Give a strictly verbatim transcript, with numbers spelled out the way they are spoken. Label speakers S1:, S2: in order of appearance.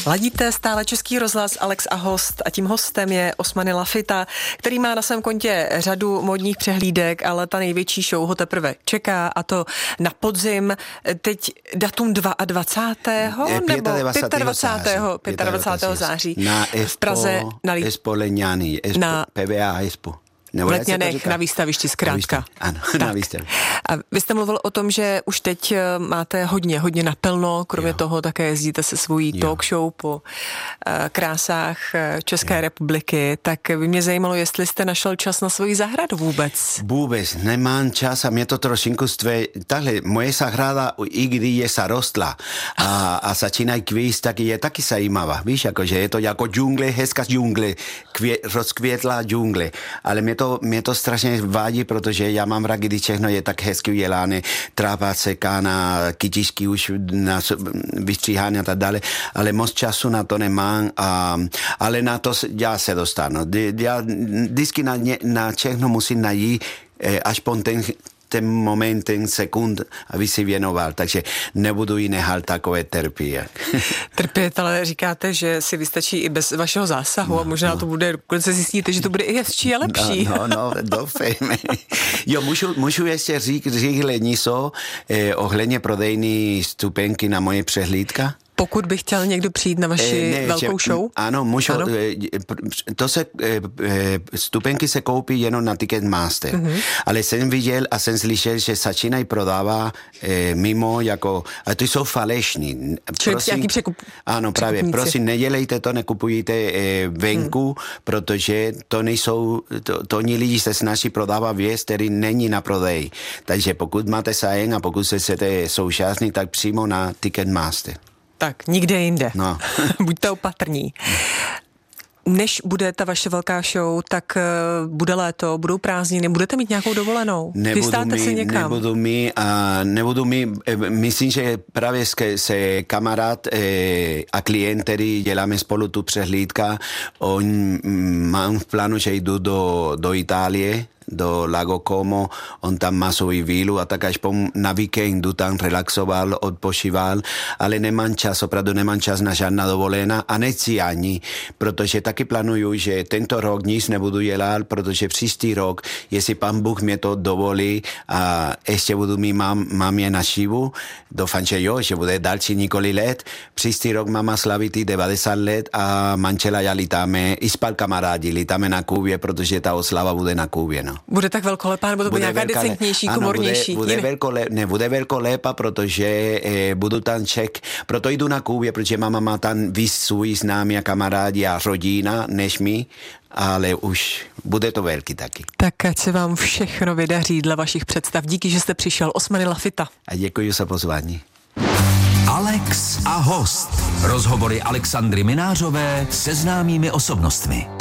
S1: Ladíte stále Český rozhlas, Alex a host, a tím hostem je Osmany Lafita, který má na svém kontě řadu módních přehlídek, ale ta největší show ho teprve čeká, a to na podzim. Teď datum dvacátého nebo dvacátého pátého dvacátého září
S2: na
S1: v Praze
S2: na Expo Leňány, na P V A Expo.
S1: V Letňanech na výstavišti zkrátka.
S2: Ano, tak. Na výstavišti.
S1: A vy jste mluvil o tom, že už teď máte hodně, hodně naplno, kromě jo. toho také jezdíte se svojí jo. talk show po uh, krásách České jo. republiky, tak by mě zajímalo, jestli jste našel čas na svoji zahradu vůbec.
S2: Vůbec, nemám čas a mě to trošinku stve, takhle, moje zahrada, i když je zarostla a, a začínají kvíst, tak je taky zajímavá, víš, jakože je to jako džungle, hezká džungle, kvě, rozkvětlá džungle, ale mě to, mě to strašně vádí, protože já mám rád, když všechno je tak hezky udělány, tráva sekána, kytičky už na vystříhání a tak dále, ale moc času na to nemám, a, ale na to já se dostanu. Já vždycky na, na všechno musím najít až po ten ten moment, ten sekund, aby si věnoval, takže nebudu jí nehal takové trpět.
S1: Trpět, ale říkáte, že si vystačí i bez vašeho zásahu, no, a možná no. to bude, dokonce zjistíte, že to bude i hezčí a lepší.
S2: No, no, no doufejme. Jo, můžu, můžu ještě říct, říct něco eh, ohledně prodejní stupenky na moje přehlídka?
S1: Pokud by chtěl někdo přijít na vaši ne, velkou že, show?
S2: Ano, můžu. Ano. To se, stupenky se koupí jenom na Ticketmaster. Mm-hmm. Ale jsem viděl a jsem slyšel, že začínají prodávat eh, mimo jako, a to jsou falešní.
S1: Čili jaký překup?
S2: Ano, právě. Prosím, nedělejte to, nekupujte eh, venku, mm. protože to nejsou, to, to oni lidi se snaží prodávat věc, který není na prodej. Takže pokud máte zájem a pokud se chcete současný, tak přímo na Ticketmaster.
S1: Tak, nikde jinde.
S2: No.
S1: Buďte opatrní. Než bude ta vaše velká show, tak uh, bude léto, budou prázdniny, budete mít nějakou dovolenou? Chystáte se někam?
S2: Nebudu mít, a nebudu mít, myslím, že právě se kamarád eh, a klient, který děláme spolu tu přehlídka, on mám v plánu, že jdu do, do Itálie, do Lago Como, on tam má svou vílu a tak až na víkendu tam relaxoval, odpočíval, ale nemám čas, opravdu nemám čas na žádná dovolená a nechci ani, protože taky plánuju, že tento rok nic nebudu dělat, protože příští rok, jestli pan Bůh mě to dovolí a ještě budu mít mám, mámě na šivu, doufám, že jo, že bude další několik let, příští rok máma slavit devadesát let a manžela já lítáme, i spal kamarádi, lítáme na Kubě, protože ta oslava bude na Kubě, no.
S1: Bude tak velkolepá, nebo to bude nějaká velká, decentnější, ano, komornější?
S2: Bude, bude velkole, ne, bude velkolepá, protože eh, budu tam ček, proto jdu na Kubě, protože máma má tam víc svůj známí a kamarádi a rodina, než mi, ale už bude to velký taky.
S1: Tak ať se vám všechno vydaří dle vašich představ. Díky, že jste přišel. Osmany Lafita.
S2: A děkuji za pozvání.
S3: Alex a host. Rozhovory Alexandry Minářové se známými osobnostmi.